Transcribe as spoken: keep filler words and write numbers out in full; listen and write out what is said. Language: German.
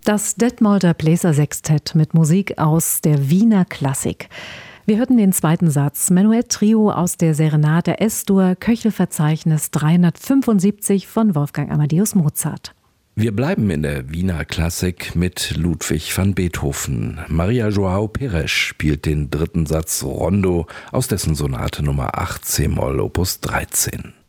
Das Detmolder Bläsersextett mit Musik aus der Wiener Klassik. Wir hörten den zweiten Satz, Menuett-Trio aus der Serenade S-Dur, Köchelverzeichnis dreihundertfünfundsiebzig von Wolfgang Amadeus Mozart. Wir bleiben in der Wiener Klassik mit Ludwig van Beethoven. Maria João Pires spielt den dritten Satz Rondo aus dessen Sonate Nummer acht C-Moll Opus dreizehn.